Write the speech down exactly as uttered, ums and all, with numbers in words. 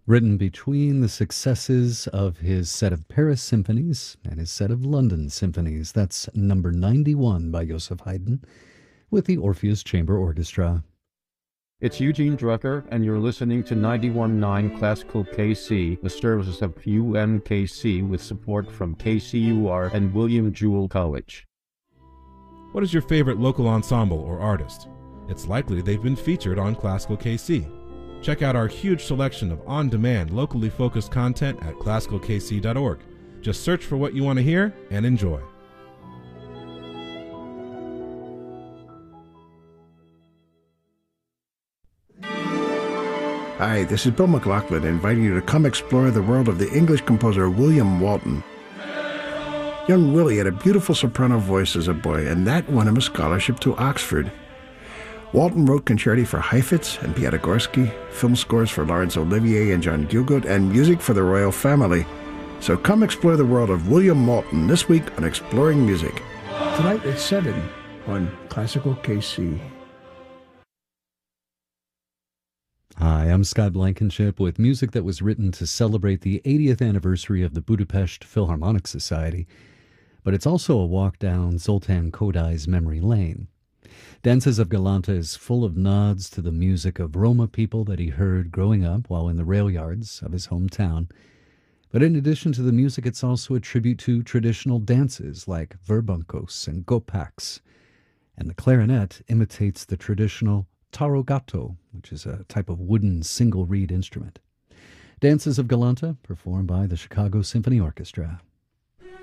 Written between the successes of his set of Paris symphonies and his set of London symphonies. That's number ninety-one by Joseph Haydn with the Orpheus Chamber Orchestra. It's Eugene Drucker, and you're listening to ninety-one point nine Classical K C, the services of U M K C with support from K C U R and William Jewell College. What is your favorite local ensemble or artist? It's likely they've been featured on Classical K C. Check out our huge selection of on-demand, locally focused content at classical k c dot org. Just search for what you want to hear and enjoy. Hi, this is Bill McLaughlin inviting you to come explore the world of the English composer William Walton. Young Willie had a beautiful soprano voice as a boy, and that won him a scholarship to Oxford. Walton wrote concerti for Heifetz and Piatigorsky, film scores for Laurence Olivier and John Gielgud, and music for the royal family. So come explore the world of William Walton this week on Exploring Music. Tonight at seven on Classical K C. Hi, I'm Scott Blankenship with music that was written to celebrate the eightieth anniversary of the Budapest Philharmonic Society, but it's also a walk down Zoltán Kodály's memory lane. Dances of Galanta is full of nods to the music of Roma people that he heard growing up while in the rail yards of his hometown. But in addition to the music, it's also a tribute to traditional dances like verbunkos and gopaks. And the clarinet imitates the traditional tarogato, which is a type of wooden single reed instrument. Dances of Galanta, performed by the Chicago Symphony Orchestra.